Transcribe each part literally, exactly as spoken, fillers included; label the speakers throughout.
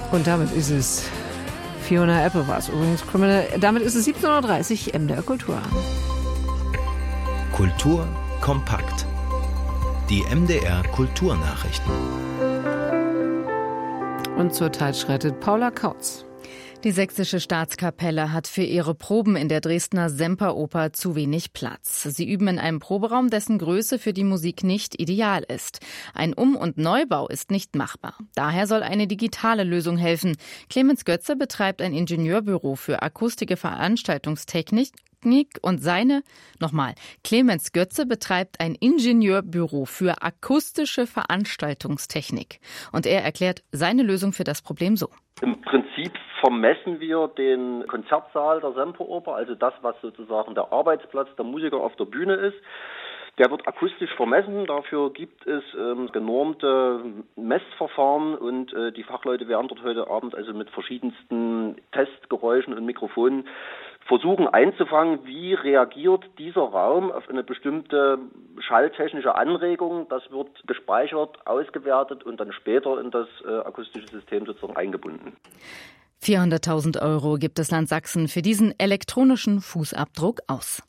Speaker 1: Und damit ist es, Fiona Apple war es übrigens, Criminal. Damit ist es siebzehn Uhr dreißig, M D R Kultur.
Speaker 2: Kultur kompakt. Die M D R Kulturnachrichten.
Speaker 1: Und zurzeit schreitet Paula Kautz.
Speaker 3: Die Sächsische Staatskapelle hat für ihre Proben in der Dresdner Semperoper zu wenig Platz. Sie üben in einem Proberaum, dessen Größe für die Musik nicht ideal ist. Ein Um- und Neubau ist nicht machbar. Daher soll eine digitale Lösung helfen. Clemens Götze betreibt ein Ingenieurbüro für akustische Veranstaltungstechnik und seine, nochmal, Clemens Götze betreibt ein Ingenieurbüro für akustische Veranstaltungstechnik. Und er erklärt seine Lösung für das Problem so.
Speaker 4: Im Prinzip vermessen wir den Konzertsaal der Semperoper, also das, was sozusagen der Arbeitsplatz der Musiker auf der Bühne ist. Der wird akustisch vermessen, dafür gibt es ähm, genormte Messverfahren und äh, die Fachleute werden dort heute Abend also mit verschiedensten Testgeräuschen und Mikrofonen versuchen einzufangen, wie reagiert dieser Raum auf eine bestimmte schalltechnische Anregung. Das wird gespeichert, ausgewertet und dann später in das äh, akustische System sozusagen eingebunden.
Speaker 3: vierhunderttausend Euro gibt das Land Sachsen für diesen elektronischen Fußabdruck aus.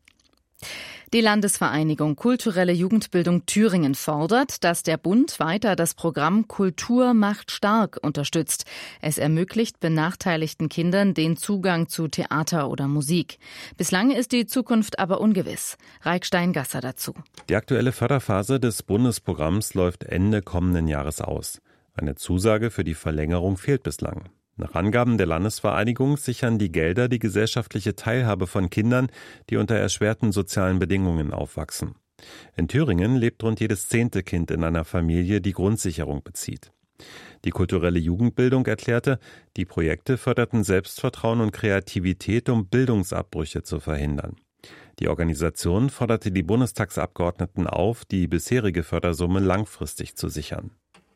Speaker 3: Die Landesvereinigung Kulturelle Jugendbildung Thüringen fordert, dass der Bund weiter das Programm Kultur macht stark unterstützt. Es ermöglicht benachteiligten Kindern den Zugang zu Theater oder Musik. Bislang ist die Zukunft aber ungewiss. Raik Steingasser dazu.
Speaker 5: Die aktuelle Förderphase des Bundesprogramms läuft Ende kommenden Jahres aus. Eine Zusage für die Verlängerung fehlt bislang. Nach Angaben der Landesvereinigung sichern die Gelder die gesellschaftliche Teilhabe von Kindern, die unter erschwerten sozialen Bedingungen aufwachsen. In Thüringen lebt rund jedes zehnte Kind in einer Familie, die Grundsicherung bezieht. Die kulturelle Jugendbildung erklärte, die Projekte förderten Selbstvertrauen und Kreativität, um Bildungsabbrüche zu verhindern. Die Organisation forderte die Bundestagsabgeordneten auf, die bisherige Fördersumme langfristig zu sichern.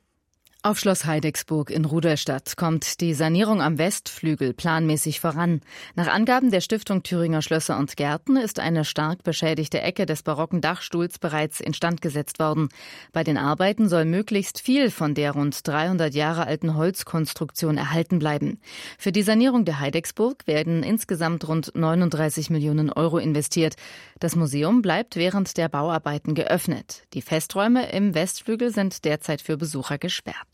Speaker 3: Auf Schloss Heidecksburg in Rudolstadt kommt die Sanierung am Westflügel planmäßig voran. Nach Angaben der Stiftung Thüringer Schlösser und Gärten ist eine stark beschädigte Ecke des barocken Dachstuhls bereits instand gesetzt worden. Bei den Arbeiten soll möglichst viel von der rund dreihundert Jahre alten Holzkonstruktion erhalten bleiben. Für die Sanierung der Heidecksburg werden insgesamt rund neununddreißig Millionen Euro investiert. Das Museum bleibt während der Bauarbeiten geöffnet. Die Festräume im Westflügel sind derzeit für Besucher gesperrt.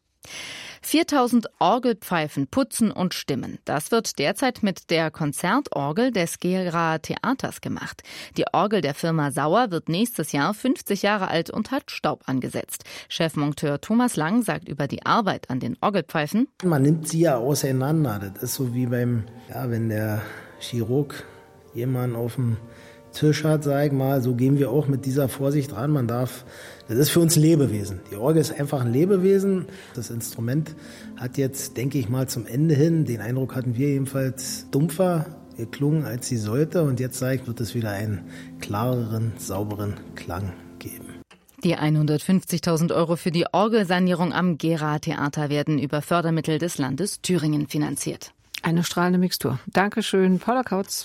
Speaker 3: viertausend Orgelpfeifen putzen und stimmen. Das wird derzeit mit der Konzertorgel des Geraer Theaters gemacht. Die Orgel der Firma Sauer wird nächstes Jahr fünfzig Jahre alt und hat Staub angesetzt. Chefmonteur Thomas Lang sagt über die Arbeit an den Orgelpfeifen:
Speaker 6: Man nimmt sie ja auseinander. Das ist so wie beim, ja, wenn der Chirurg jemanden auf dem Tisch hat, sag ich mal, so gehen wir auch mit dieser Vorsicht ran. Man darf, das ist für uns ein Lebewesen. Die Orgel ist einfach ein Lebewesen. Das Instrument hat jetzt, denke ich mal, zum Ende hin, den Eindruck hatten wir jedenfalls, dumpfer geklungen, als sie sollte. Und jetzt, sag ich, wird es wieder einen klareren, sauberen Klang geben.
Speaker 3: Die hundertfünfzigtausend Euro für die Orgelsanierung am Geraer Theater werden über Fördermittel des Landes Thüringen finanziert.
Speaker 1: Eine strahlende Mixtur. Dankeschön, Paula Kautz.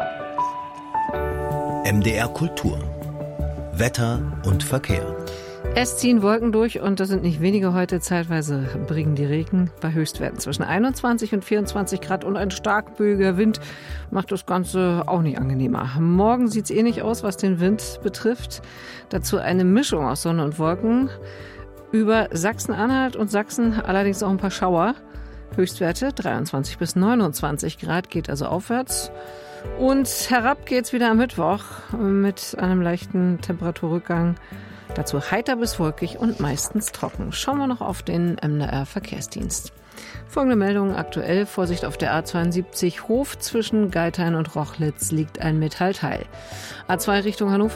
Speaker 2: M D R Kultur. Wetter und Verkehr.
Speaker 1: Es ziehen Wolken durch und das sind nicht wenige heute. Zeitweise bringen die Regen bei Höchstwerten zwischen einundzwanzig und vierundzwanzig Grad und ein starkböiger Wind macht das Ganze auch nicht angenehmer. Morgen sieht es ähnlich aus, was den Wind betrifft. Dazu eine Mischung aus Sonne und Wolken. Über Sachsen-Anhalt und Sachsen allerdings auch ein paar Schauer. Höchstwerte dreiundzwanzig bis neunundzwanzig Grad, geht also aufwärts. Und herab geht's wieder am Mittwoch mit einem leichten Temperaturrückgang. Dazu heiter bis wolkig und meistens trocken. Schauen wir noch auf den M D R Verkehrsdienst. Folgende Meldung aktuell. Vorsicht auf der A zweiundsiebzig Hof zwischen Geithain und Rochlitz liegt ein Metallteil. A zwei Richtung Hannover.